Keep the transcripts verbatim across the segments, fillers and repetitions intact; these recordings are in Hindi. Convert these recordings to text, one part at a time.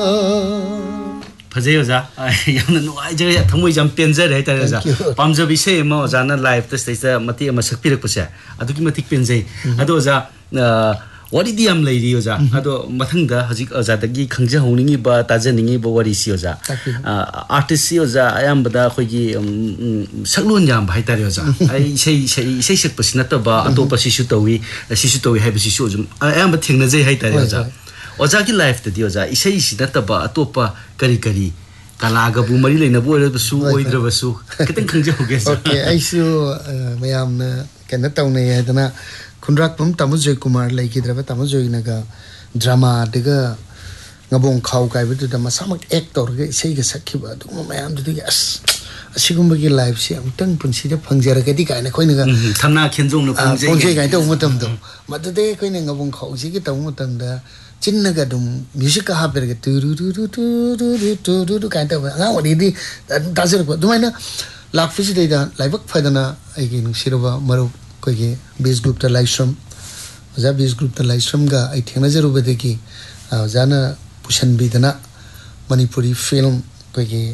फजे ओजा यामना नुआइ जरे थमोइ जम पेंजर है तारे ओजा पामजो बिसे म ओजाना लाइव त स्टेज मति म सकपिरक पसे अदुकी मति पेंजै अदो ओजा वरी दी हम लेरी ओजा अदो मथंगदा हजिक ओजा दगी खंगजे होनिंगी बा ताजनिंगी बो वरी सी ओजा आर्टिस्ट सी ओजा आयामबदा खोगी सकलोन जाम भाई तारे ओजा आई sei sei sei sek pasina ta ba ato pa sisu tawi sisu tawi hai bisi su ayam thingna jai hai tare oja oja ki life ta di oja isai sida ta ba ato pa kari kari kala ga bu mari leina bo ra su oidra basu kitang khangje hoge okay ai su mayam na kana tawnai hai dana khunrak pam tamu joy kumar lai ki dra ba tamu joy na ga drama de ga ngabong khau kai bu da masamak actor ge sei ga sakhi ba du mayam du ge as असिगुम्बा की लाइफ से अमतंग पुंसीदे फंगजरगदी गायना खोइना गा थना खेंजोंग न फंगजे फंगजे गाय तो मतम दो मददे खोइना ngabong khausi की तो मतम दा चिन्ना गा दुम म्यूजिक का हापर के to to to to to to to गाय तो nga वडी दी दाजर को दुमाइना लाख फिसि दे दा लाइवक फायदाना आइगे नुसिरबा मरो कोइगे बेस ग्रुप ता लाइश्रम जा बेस ग्रुप ता लाइश्रम गा आई थेना जरुबे दे की जाना पुशन बिदना मणिपुरी फिल्म कोइगे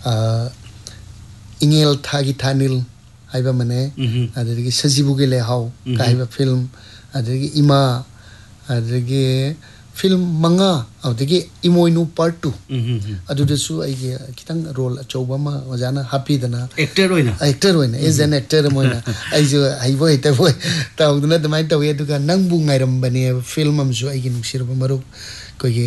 इंगेल थागी थानिल आइबा मने अदरगी सजीबु के लेहाव काइबा फिल्म अदरगी इमा अदरगी फिल्म मंगा अदरगी इमोइनु पार्ट टू अदुदसु आइगे कितंग रोल अचौबा मा वजाना हैप्पी दना actor होइना actor होइना is an actor Moina आइजो हाइबो हेता बोय ताउदना दमाइ तवे दुगा नंगबु ngairam bane film amsu आइगे नुसिरबा मरो Koge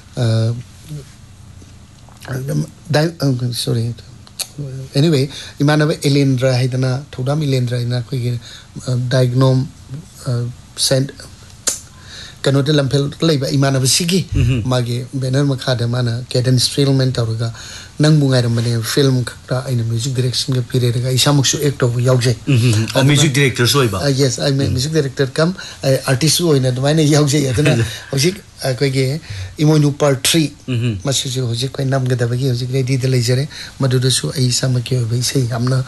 sorry anyway imanaba elendra haidana thodam elendra ina koigi diagnome send kanote lampel leiba imanaba sigi mage banner makha da mana cadence filament tawga nangbu ngai ramane film khakta aina music direction ga period ga isamuksu act of yauje a music director soiba yes I am music director kam artist oina dmaina yauje adana hojik koigi imoinu part three masisu hojik koi nam ga da bagi hojik ready de leijare madudasu ai samakyo bai sei amna